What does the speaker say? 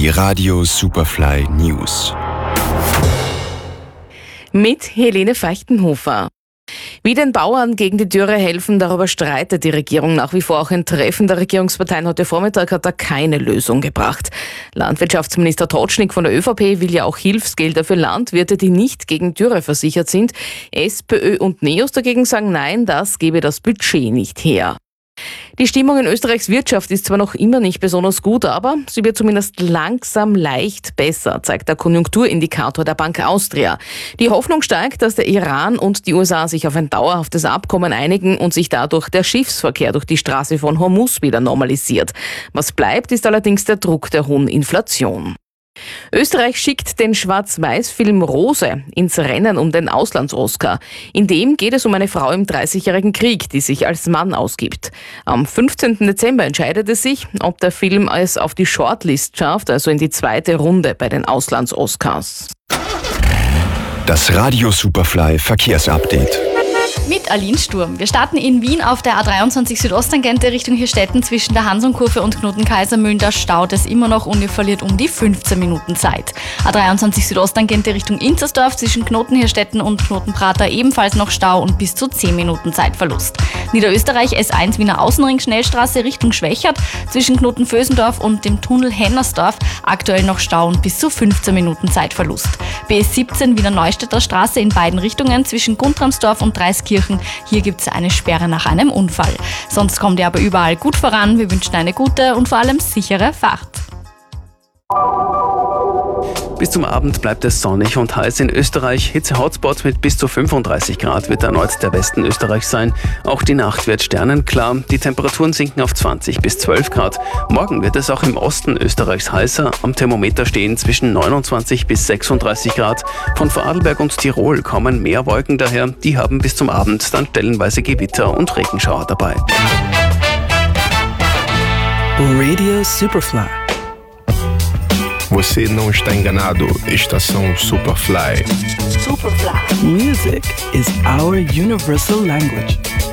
Die Radio Superfly News. Mit Helene Feichtenhofer. Wie den Bauern gegen die Dürre helfen, darüber streitet die Regierung nach wie vor. Auch ein Treffen der Regierungsparteien heute Vormittag hat da keine Lösung gebracht. Landwirtschaftsminister Totschnig von der ÖVP will ja auch Hilfsgelder für Landwirte, die nicht gegen Dürre versichert sind. SPÖ und NEOS dagegen sagen, nein, das gebe das Budget nicht her. Die Stimmung in Österreichs Wirtschaft ist zwar noch immer nicht besonders gut, aber sie wird zumindest langsam leicht besser, zeigt der Konjunkturindikator der Bank Austria. Die Hoffnung steigt, dass der Iran und die USA sich auf ein dauerhaftes Abkommen einigen und sich dadurch der Schiffsverkehr durch die Straße von Hormuz wieder normalisiert. Was bleibt, ist allerdings der Druck der hohen Inflation. Österreich schickt den Schwarz-Weiß-Film Rose ins Rennen um den Auslands-Oscar. In dem geht es um eine Frau im 30-jährigen Krieg, die sich als Mann ausgibt. Am 15. Dezember entscheidet es sich, ob der Film es auf die Shortlist schafft, also in die zweite Runde bei den Auslands-Oscars. Das Radio Superfly Verkehrsupdate. Mit Aline Sturm. Wir starten in Wien auf der A23 Südosttangente Richtung Hirstetten zwischen der Hansonkurve und Knoten-Kaisermühlen. Da staut es immer noch und ihr verliert um die 15 Minuten Zeit. A23 Südosttangente Richtung Inzersdorf zwischen Knoten-Hirstetten und Knoten-Prater ebenfalls noch Stau und bis zu 10 Minuten Zeitverlust. Niederösterreich S1 Wiener Außenring Schnellstraße Richtung Schwächert zwischen Knoten-Vösendorf und dem Tunnel Hennersdorf aktuell noch Stau und bis zu 15 Minuten Zeitverlust. BS17 Wiener Neustädter Straße in beiden Richtungen zwischen Guntramsdorf und Dreiskirchen. Hier gibt es eine Sperre nach einem Unfall. Sonst kommt ihr aber überall gut voran. Wir wünschen eine gute und vor allem sichere Fahrt. Bis zum Abend bleibt es sonnig und heiß in Österreich. Hitze-Hotspot mit bis zu 35 Grad wird erneut der Westen Österreichs sein. Auch die Nacht wird sternenklar. Die Temperaturen sinken auf 20 bis 12 Grad. Morgen wird es auch im Osten Österreichs heißer. Am Thermometer stehen zwischen 29 bis 36 Grad. Von Vorarlberg und Tirol kommen mehr Wolken daher. Die haben bis zum Abend dann stellenweise Gewitter und Regenschauer dabei. Radio Superfly. Você não está enganado. Estação Superfly. Superfly. Music is our universal language.